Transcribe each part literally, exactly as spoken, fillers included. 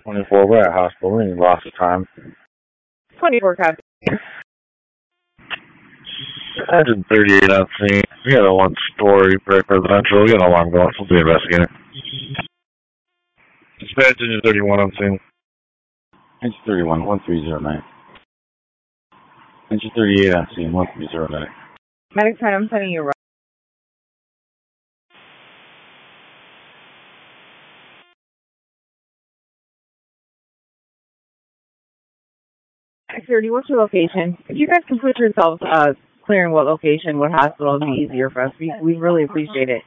twenty-four, we're at hospital. We need lots of time. twenty-four copy. Engine thirty-eight on scene. We got a one story break residential. We got an alarm going. We'll be investigating. Dispatch engine thirty-one on scene. Engine thirty-one, one three zero nine. Engine thirty-eight on scene, one three zero nine. Medic ten, I'm sending you a run. thirty, what's your location? If you guys can put yourselves uh, clearing what location, what hospital, it'd be easier for us. We, we really appreciate it.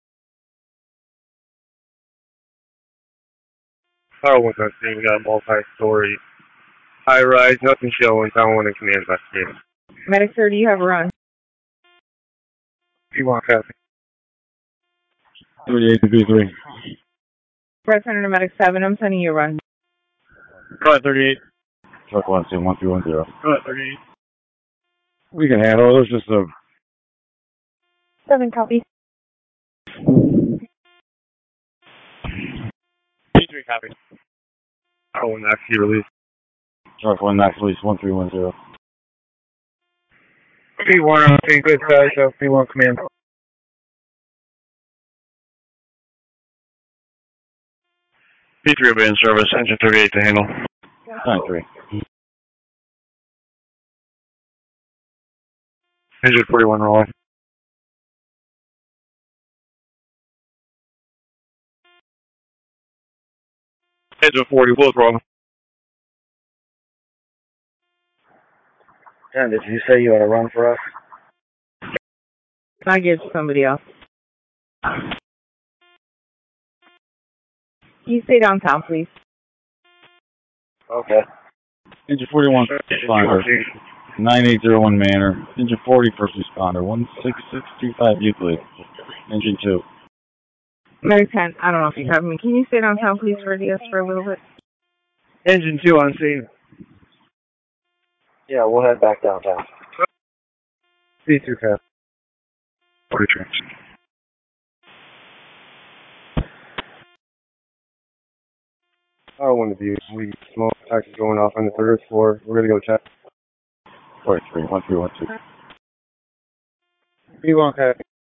Tower one on scene, we got a multi-story high-rise, nothing showing. Tower one in command investigating. Medic thirty, you have a run. P one copy. thirty-eight to B three. Red Senator Medic seven, I'm sending you a run. Go ahead, thirty-eight. Truck one scene, one three one zero. Go ahead, thirty-eight. We can handle it. It's just a... seven copy. P three copy. Tower one actually released. Truck one, Knox Police, one three one zero. P one on scene, good size, so P one command. P three will be in service, engine thirty-eight to handle. nine three. Engine forty-one rolling. Engine forty, both rolling. Ken, did you say you had a run for us? I give it to somebody else. Can you stay downtown, please? Okay. Engine forty-one, responder. nine eight zero one Manor. Engine forty, first responder. one six six two five Euclid. Engine two. Medic ten, I don't know if you have me. Can you stay downtown, please, for us for a little bit? Engine two on scene. Yeah, we'll head back downtown. P two copy. forty tracks. I don't want to view. We smoke taxi going off on the third floor. We're gonna go check. forty-three, one three one two. P one copy.